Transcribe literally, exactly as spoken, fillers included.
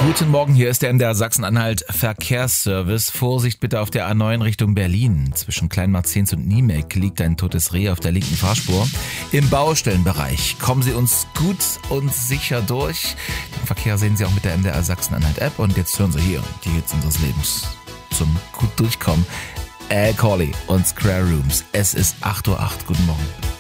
Guten Morgen, hier ist der M D R Sachsen-Anhalt Verkehrsservice. Vorsicht bitte auf der A neun Richtung Berlin. Zwischen Kleinmarzens und Niemek liegt ein totes Reh auf der linken Fahrspur. Im Baustellenbereich kommen Sie uns gut und sicher durch. Den Verkehr sehen Sie auch mit der M D R Sachsen-Anhalt App. Und jetzt hören Sie hier die Hits unseres Lebens zum gut durchkommen. Al Corley und Square Rooms. Es ist acht Uhr acht. Guten Morgen.